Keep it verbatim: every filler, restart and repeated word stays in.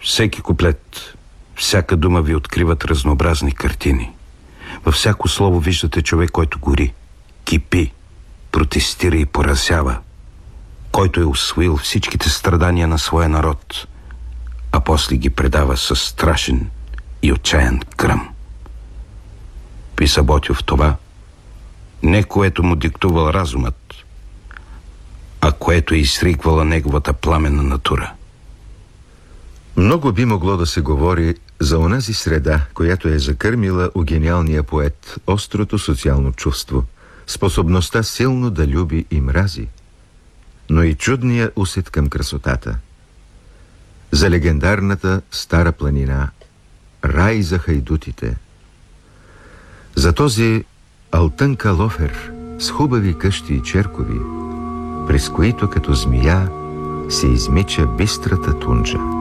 Всеки куплет, всяка дума ви откриват разнообразни картини. Във всяко слово виждате човек, който гори, кипи, протестира и поразява, който е усвоил всичките страдания на своя народ, а после ги предава със страшен и отчаян кръм. Писа Ботйов това, не което му диктувал разумът, а което е изриквала неговата пламенна натура. Много би могло да се говори за онази среда, която е закърмила у гениалния поет острото социално чувство, способността силно да люби и мрази, но и чудния усет към красотата. За легендарната Стара планина, рай за хайдутите. За този Алтън Калофер с хубави къщи и черкови, през които като змия се измича бистрата тунджа.